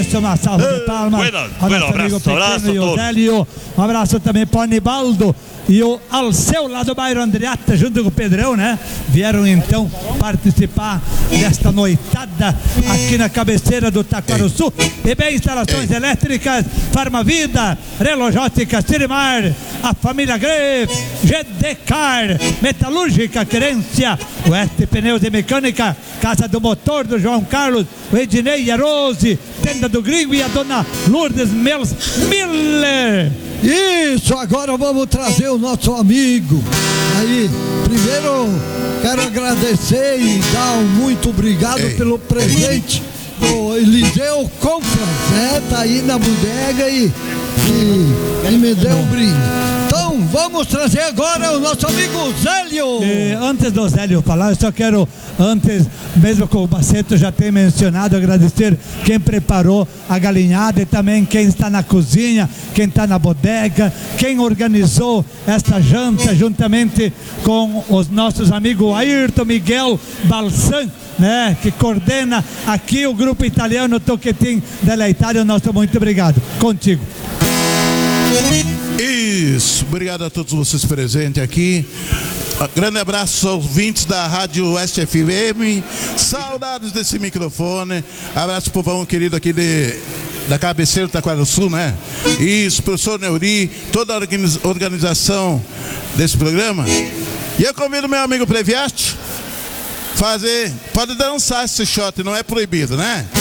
Isso, uma salva de palmas ao nosso amigo Pequeno e o Zélio. Um abraço também para o Anibaldo e o Alceu lá do bairro Andriata, junto com o Pedrão, né? Vieram então participar desta noitada aqui na cabeceira do Taquaruçu. E bem, instalações elétricas, Farmavida, Relojótica, Cirimar, a família Gref, GDCar, Metalúrgica, Querência, Oeste Pneus e Mecânica, Casa do Motor do João Carlos, o Ednei e a Rose, Tenda do Gringo e a dona Lourdes Miller. Isso, agora vamos trazer o nosso amigo. Aí, primeiro quero agradecer e dar um muito obrigado pelo presente do Eliseu Compras, tá aí na bodega e me deu um brinde. Então vamos trazer agora o nosso amigo Zélio. Antes do Zélio falar, eu só quero, antes mesmo com o Baceto já ter mencionado, agradecer quem preparou a galinhada e também quem está na cozinha, quem está na bodega, quem organizou esta janta juntamente com os nossos amigos Ayrton Miguel Balsan, né, que coordena aqui o grupo italiano Toquetin da Itália. Nosso muito obrigado. Contigo. Isso, obrigado a todos vocês presentes aqui. Grande abraço aos ouvintes da Rádio Oeste FM. Saudades desse microfone. Abraço pro povão querido aqui da cabeceira do Taquaruçu, né? Isso, professor Neuri, toda a organização desse programa. E eu convido meu amigo Previasti pode dançar esse shot, não é proibido, né?